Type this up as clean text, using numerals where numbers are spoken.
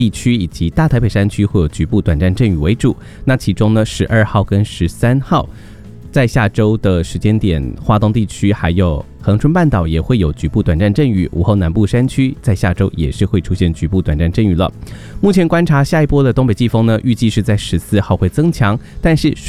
地区以及大台北山区会有局部短暂阵雨为主。那其中呢，12号跟13号在下周的时间点，花东地区还有恒春半岛也会有局部短暂阵雨，午后南部山区在下周也是会出现局部短暂阵雨了。目前观察下一波的东北季风呢，预计是在14号会增强，但是